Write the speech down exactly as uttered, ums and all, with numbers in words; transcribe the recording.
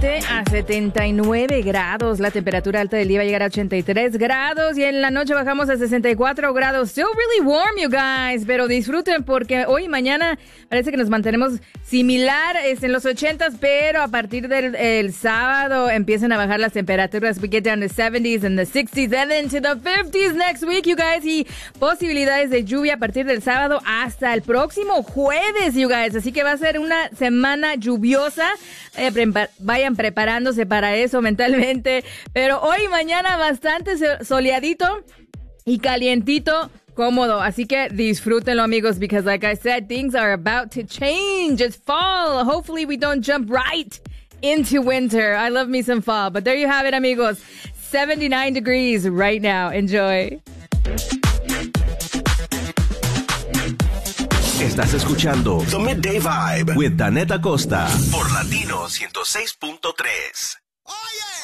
siete a setenta y nueve grados. La temperatura alta del día va a llegar a ochenta y tres grados y en la noche bajamos a sesenta y cuatro grados. Still really warm, you guys, pero disfruten porque hoy y mañana parece que nos mantenemos similares en los ochentas, pero a partir del el sábado empiezan a bajar las temperaturas. We get down to seventies and the sixties and then to the fifties next week, you guys, y posibilidades de lluvia a partir del sábado hasta el próximo jueves, you guys. Así que va a ser una semana lluviosa. Eh, pre- vayan preparándose para eso mentalmente. Pero hoy y mañana bastante soleadito y calientito, cómodo. Así que disfrútenlo, amigos, because like I said, things are about to change. It's fall. Hopefully we don't jump right into winter. I love me some fall. But there you have it, amigos. seventy-nine degrees right now. Enjoy. Estás escuchando The Midday Vibe with Danette Acosta por Latino ciento seis punto tres. Oye.